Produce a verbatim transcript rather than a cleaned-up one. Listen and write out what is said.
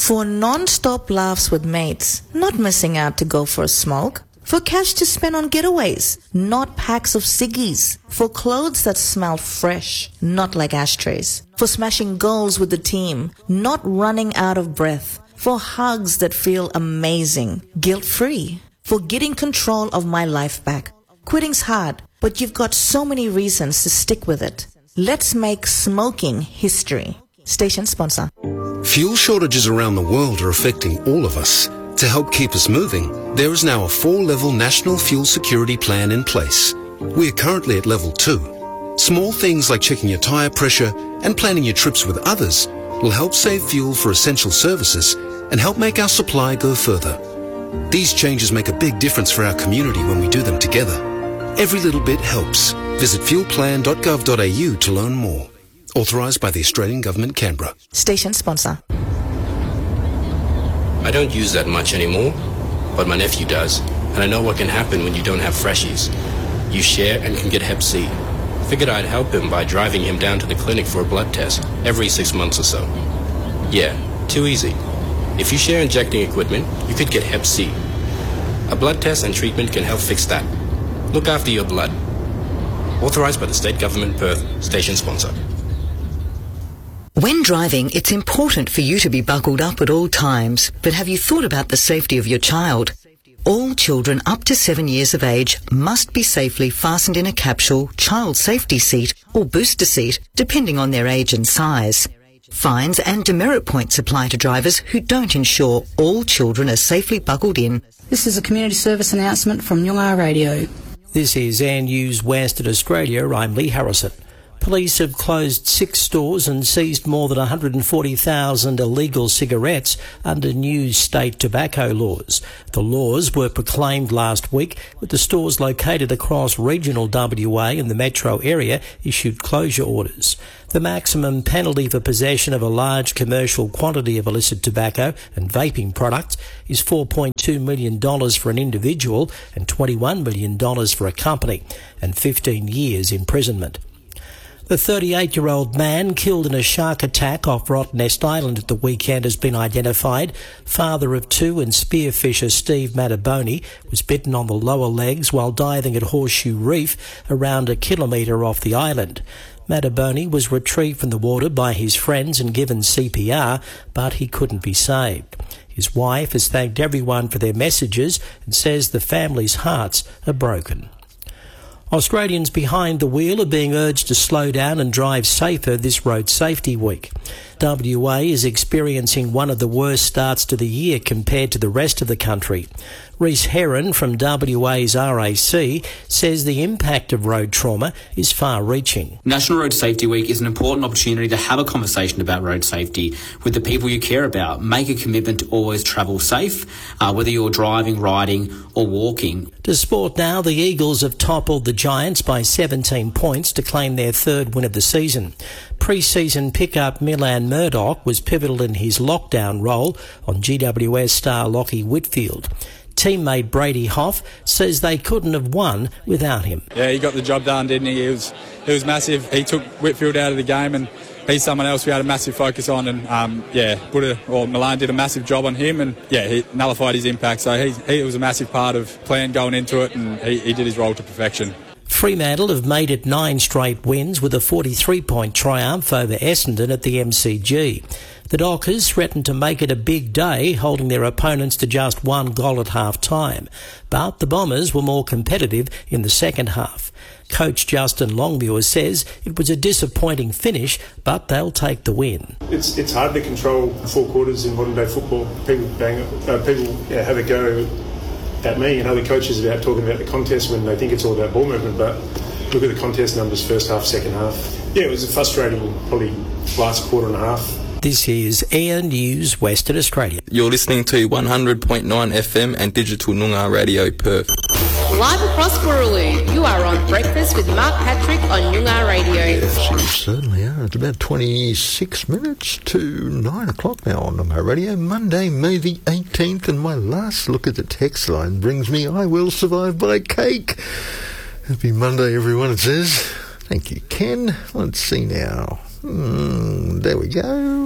For non-stop laughs with mates, not missing out to go for a smoke. For cash to spend on getaways, not packs of ciggies. For clothes that smell fresh, not like ashtrays. For smashing goals with the team, not running out of breath. For hugs that feel amazing, guilt-free. For getting control of my life back. Quitting's hard, but you've got so many reasons to stick with it. Let's make smoking history. Station sponsor. Fuel shortages around the world are affecting all of us. To help keep us moving, there is now a four-level national fuel security plan in place. We are currently at level two. Small things like checking your tyre pressure and planning your trips with others will help save fuel for essential services and help make our supply go further. These changes make a big difference for our community when we do them together. Every little bit helps. Visit fuel plan dot gov dot a u to learn more. Authorised by the Australian Government, Canberra. Station sponsor. I don't use that much anymore, but my nephew does, and I know what can happen when you don't have freshies. You share and can get hep C. Figured I'd help him by driving him down to the clinic for a blood test every six months or so. Yeah, too easy. If you share injecting equipment, you could get hep C. A blood test and treatment can help fix that. Look after your blood. Authorised by the State Government, Perth. Station sponsor. When driving, it's important for you to be buckled up at all times. But have you thought about the safety of your child? All children up to seven years of age must be safely fastened in a capsule, child safety seat or booster seat, depending on their age and size. Fines and demerit points apply to drivers who don't ensure all children are safely buckled in. This is a community service announcement from Noongar Radio. This is Air News Western Australia. I'm Lee Harrison. Police have closed six stores and seized more than one hundred forty thousand illegal cigarettes under new state tobacco laws. The laws were proclaimed last week, with the stores located across regional W A and the metro area issued closure orders. The maximum penalty for possession of a large commercial quantity of illicit tobacco and vaping products is four point two million dollars for an individual and twenty-one million dollars for a company, and fifteen years imprisonment. The thirty-eight-year-old man killed in a shark attack off Rottnest Island at the weekend has been identified. Father of two and spearfisher Steve Mataboni was bitten on the lower legs while diving at Horseshoe Reef around a kilometre off the island. Mataboni was retrieved from the water by his friends and given C P R, but he couldn't be saved. His wife has thanked everyone for their messages and says the family's hearts are broken. Australians behind the wheel are being urged to slow down and drive safer this Road Safety Week. W A is experiencing one of the worst starts to the year compared to the rest of the country. Rhys Heron from W A's R A C says the impact of road trauma is far-reaching. National Road Safety Week is an important opportunity to have a conversation about road safety with the people you care about. Make a commitment to always travel safe, uh, whether you're driving, riding or walking. To sport now, the Eagles have toppled the Giants by seventeen points to claim their third win of the season. Pre-season pickup Milan Murdoch was pivotal in his lockdown role on G W S star Lachie Whitfield. Teammate Brady Hoff says they couldn't have won without him. Yeah, he got the job done, didn't he? He was, he was massive. He took Whitfield out of the game, and he's someone else we had a massive focus on. And um, yeah, put a, or Milan did a massive job on him, and yeah, he nullified his impact. So he, he was a massive part of plan going into it, and he, he did his role to perfection. Fremantle have made it nine straight wins with a forty-three point triumph over Essendon at the M C G. The Dockers threatened to make it a big day, holding their opponents to just one goal at half-time. But the Bombers were more competitive in the second half. Coach Justin Longmuir says it was a disappointing finish, but they'll take the win. It's it's hard to control four quarters in modern-day football. People bang, uh, people yeah, have a go at me and other coaches about talking about the contest when they think it's all about ball movement, but look at the contest numbers first half, second half. Yeah, it was a frustrating, probably last quarter and a half. This is Air News Western Australia. You're listening to one hundred point nine F M and Digital Noongar Radio Perth. Live across Burraloo, you are on Breakfast with Mark Patrick on Noongar Radio. Yes, you certainly are. It's about twenty-six minutes to nine o'clock now on Noongar Radio. Monday, May the eighteenth, and my last look at the text line brings me, I will survive by cake. Happy Monday, everyone, it says. Thank you, Ken. Let's see now. Mm, there we go.